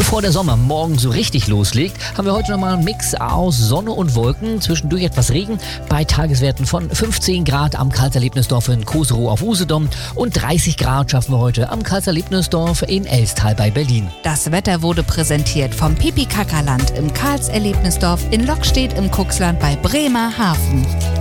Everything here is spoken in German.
Bevor der Sommer morgen so richtig loslegt, haben wir heute nochmal einen Mix aus Sonne und Wolken, zwischendurch etwas Regen, bei Tageswerten von 15 Grad am Karlserlebnisdorf in Koserow auf Usedom und 30 Grad schaffen wir heute am Karlserlebnisdorf in Elstal bei Berlin. Das Wetter wurde präsentiert vom Pipi-Kaka-Land im Karlserlebnisdorf in Lockstedt im Kuxland bei Bremerhaven.